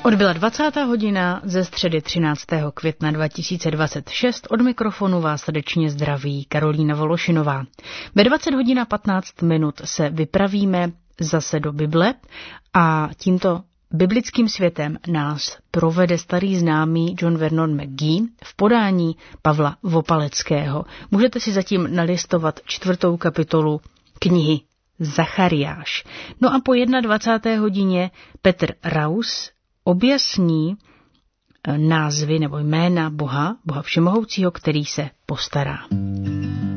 Odbyla 20. hodina ze středy 13. května 2026. Od mikrofonu vás srdečně zdraví Karolína Vološinová. Ve 20 hodin a 15 minut se vypravíme zase do Bible a tímto biblickým světem nás provede starý známý John Vernon McGee v podání Pavla Vopaleckého. Můžete si zatím nalistovat 4. kapitolu knihy Zachariáš. No a po 21. hodině Petr Raus objasní názvy nebo jména Boha Všemohoucího, který se postará.